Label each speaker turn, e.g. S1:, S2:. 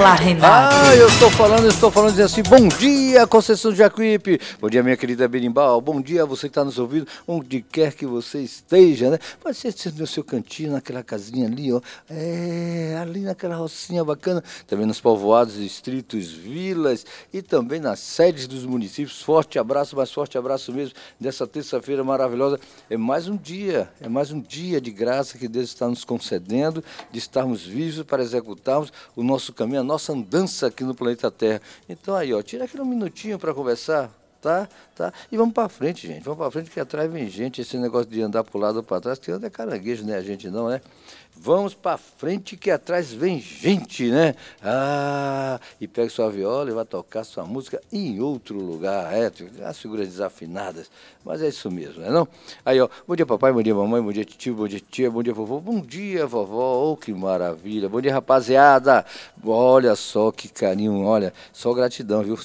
S1: Fala, Renato.
S2: Eu estou falando, dizendo assim, bom dia, Conceição de Jacuípe. Bom dia, minha querida Berimbau. Bom dia a você que está nos ouvindo, onde quer que você esteja, né? Pode ser no seu cantinho, naquela casinha ali, ó. Ali naquela rocinha bacana. Também nos povoados, distritos, vilas e também nas sedes dos municípios. Forte abraço, mais forte abraço mesmo, dessa terça-feira maravilhosa. É mais um dia de graça que Deus está nos concedendo, de estarmos vivos para executarmos o nosso caminho, a nossa andança aqui no planeta Terra. Então aí, ó, tira aquele um minutinho para conversar, tá? E vamos para frente, gente. Vamos para frente que atrás vem gente. Esse negócio de andar para o lado ou para trás, que anda é caranguejo, né? A gente não, né? Vamos para frente que atrás vem gente, né? E pega sua viola e vai tocar sua música em outro lugar. As figuras desafinadas. Mas é isso mesmo, né não? Aí, ó, bom dia papai, bom dia mamãe, bom dia tio, bom dia tia, bom dia vovô, bom dia vovó, oh, que maravilha. Bom dia rapaziada, olha só que carinho, olha, só gratidão, viu?